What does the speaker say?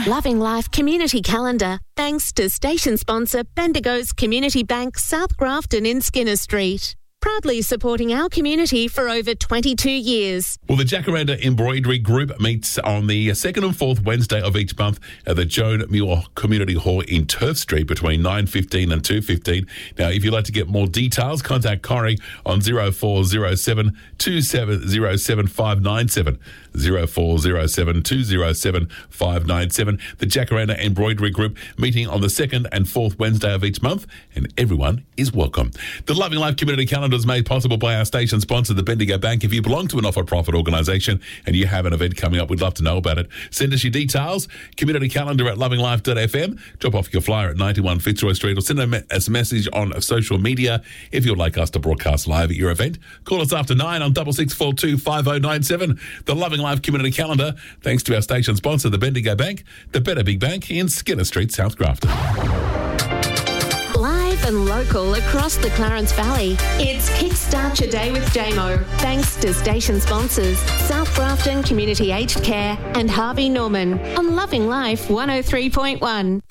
Loving Life Community Calendar, thanks to station sponsor Bendigo's Community Bank, South Grafton in Skinner Street. Proudly supporting our community for over 22 years. Well, the Jacaranda Embroidery Group meets on the second and fourth Wednesday of each month at the Joan Muir Community Hall in Turf Street between 9:15 and 2:15. Now, if you'd like to get more details, contact Corrie on 0407 2707 597. 0407 207 597. The Jacaranda Embroidery Group meeting on the second and fourth Wednesday of each month, and everyone is welcome. The Loving Life Community Calendar is made possible by our station sponsor, the Bendigo Bank. If you belong to a not-for-profit organisation and you have an event coming up, we'd love to know about it. Send us your details, community calendar at lovinglife.fm. Drop off your flyer at 91 Fitzroy Street or send us a message on social media. If you'd like us to broadcast live at your event, call us after 9 on 6642 5097. The Loving Life Community Calendar, thanks to our station sponsor, the Bendigo Bank, the Better Big Bank in Skinner Street, South Grafton. Live and local across the Clarence Valley, it's Kickstart Your Day with Damo, thanks to station sponsors South Grafton Community Aged Care and Harvey Norman on Loving Life 103.1.